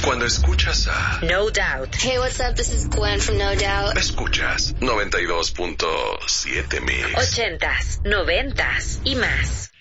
Cuando escuchas a No Doubt. Hey, what's up? This is Gwen from No Doubt. Escuchas 92.7 Mix. 80s, 90s y más.